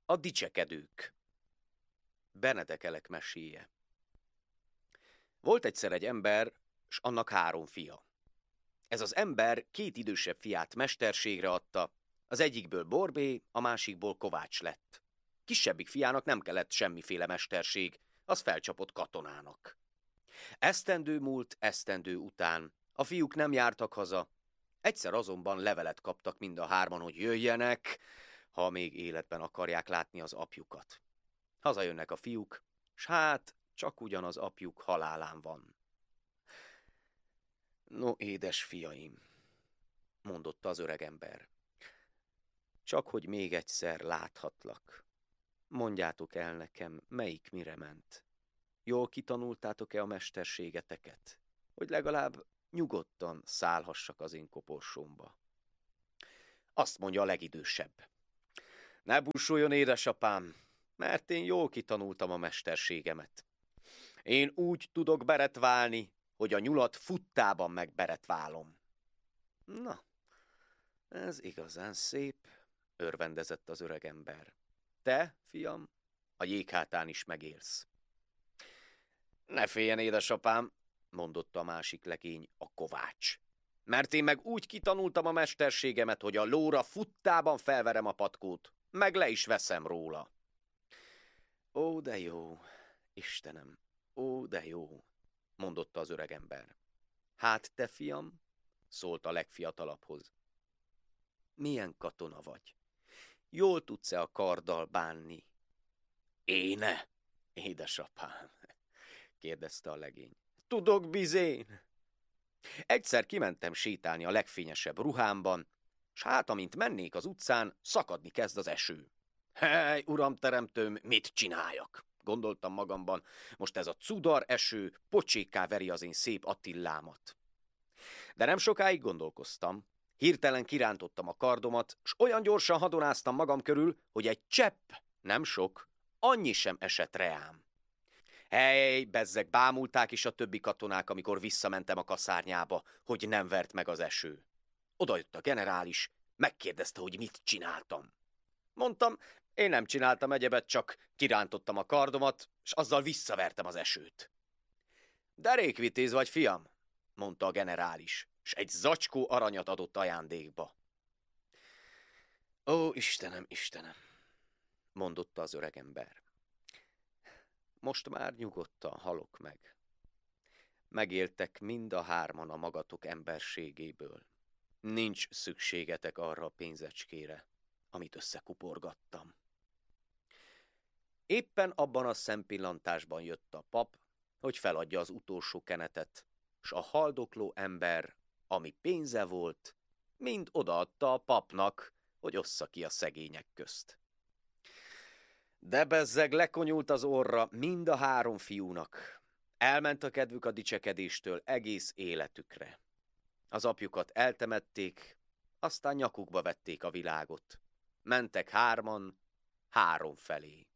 A dicsekedők. Benedek Elek meséje. Volt egyszer egy ember, s annak 3 fia. Ez az ember 2 idősebb fiát mesterségre adta, az egyikből Borbé, a másikból Kovács lett. Kisebbik fiának nem kellett semmiféle mesterség, az felcsapott katonának. Esztendő múlt esztendő után, a fiúk nem jártak haza, egyszer azonban levelet kaptak mind a 3-an, hogy jöjjenek, ha még életben akarják látni az apjukat. Hazajönnek a fiúk, s hát csak ugyan az apjuk halálán van. No, édes fiaim, mondotta az öregember, csak hogy még egyszer láthatlak. Mondjátok el nekem, melyik mire ment. Jól kitanultátok-e a mesterségeteket, hogy legalább nyugodtan szállhassak az én koporsómba? Azt mondja a legidősebb. Ne búsuljon, édesapám, mert én jól kitanultam a mesterségemet. Én úgy tudok beretválni, hogy a nyulat futtában megberetválom. Na, ez igazán szép, örvendezett az öregember. Te, fiam, a jéghátán is megérsz. Ne féljen, édesapám, mondotta a másik legény, a Kovács. Mert én meg úgy kitanultam a mesterségemet, hogy a lóra futtában felverem a patkót, meg le is veszem róla. Ó, de jó, Istenem, ó, de jó, mondotta az öregember. Hát te, fiam, szólt a legfiatalabbhoz. Milyen katona vagy? Jól tudsz-e a karddal bánni? Éne, édesapám, kérdezte a legény. Tudok bizén. Egyszer kimentem sétálni a legfényesebb ruhámban, s hát amint mennék az utcán, szakadni kezd az eső. Hely, uram teremtőm, mit csináljak? Gondoltam magamban, most ez a cudar eső pocsékká veri az én szép Attilámat. De nem sokáig gondolkoztam, hirtelen kirántottam a kardomat, s olyan gyorsan hadonáztam magam körül, hogy egy csepp, nem sok, annyi sem esett reám. Hely, bezzeg, bámulták is a többi katonák, amikor visszamentem a kaszárnyába, hogy nem vert meg az eső. Odajött a generális, megkérdezte, hogy mit csináltam. Mondtam, én nem csináltam egyebet, csak kirántottam a kardomat, és azzal visszavertem az esőt. Derékvitéz vagy, fiam, mondta a generális, s egy zacskó aranyat adott ajándékba. Ó, Istenem, Istenem, mondotta az öregember. Most már nyugodtan halok meg. Megéltek mind a 3-an a magatok emberségéből. Nincs szükségetek arra a pénzecskére, amit összekuporgattam. Éppen abban a szempillantásban jött a pap, hogy feladja az utolsó kenetet, s a haldokló ember, ami pénze volt, mind odaadta a papnak, hogy ossza ki a szegények közt. De bezzeg lekonyult az orra mind a 3 fiúnak. Elment a kedvük a dicsekedéstől egész életükre. Az apjukat eltemették, aztán nyakukba vették a világot. Mentek 3-an 3 felé.